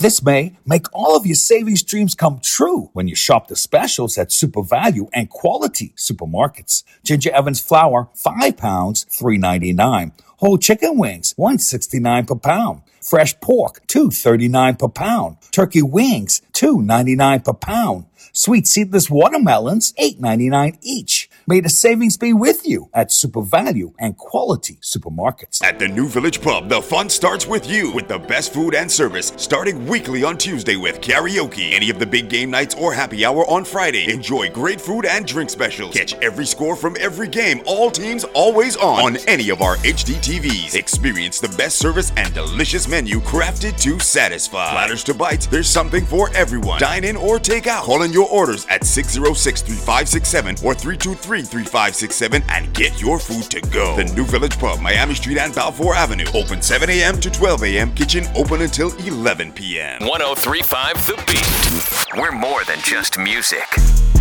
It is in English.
This May, make all of your savings dreams come true when you shop the specials at Super Value and Quality Supermarkets. Ginger Evans flour, 5 pounds, $3.99. Whole chicken wings, $1.69 per pound. Fresh pork, $2.39 per pound. Turkey wings, $2.99 per pound. Sweet seedless watermelons, $8.99 each. May the savings be with you at Super Value and Quality Supermarkets. At the New Village Pub, the fun starts with you, with the best food and service starting weekly on Tuesday with karaoke. Any of the big game nights or happy hour on Friday. Enjoy great food and drink specials. Catch every score from every game, all teams always on any of our HD TVs. Experience the best service and delicious menu crafted to satisfy. Platters to bites, there's something for everyone. Dine in or take out. Call in your orders at 606-3567 or 323-3567 and get your food to go. The New Village Pub, Miami Street and Balfour Avenue. Open 7 a.m. to 12 a.m. Kitchen open until 11 p.m. 103.5 The Beat. We're more than just music.